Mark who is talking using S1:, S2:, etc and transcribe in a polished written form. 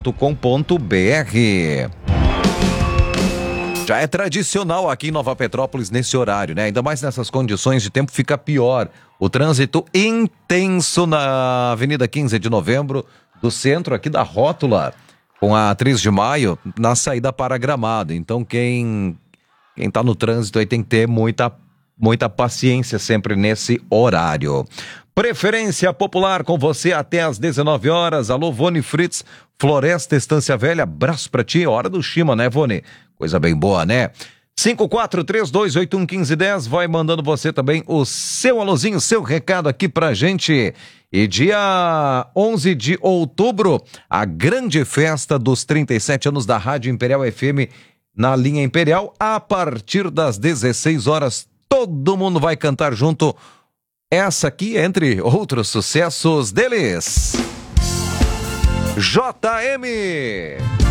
S1: Já é tradicional aqui em Nova Petrópolis nesse horário, né? Ainda mais nessas condições de tempo fica pior. O trânsito intenso na Avenida 15 de Novembro, do centro aqui da Rótula, com a 3 de Maio, na saída para Gramado. Então quem tá no trânsito aí tem que ter muita paciência sempre nesse horário. Preferência Popular com você até às 19 horas. Alô, Vone Fritz, Floresta Estância Velha, abraço pra ti, hora do Shima, né, Vone? Coisa bem boa, né? 5432811510, vai mandando você também o seu alôzinho, seu recado aqui pra gente. E dia 11 de outubro, a grande festa dos 37 anos da Rádio Imperial FM na linha Imperial, a partir das 16 horas, todo mundo vai cantar junto. Essa aqui, entre outros sucessos deles, JM.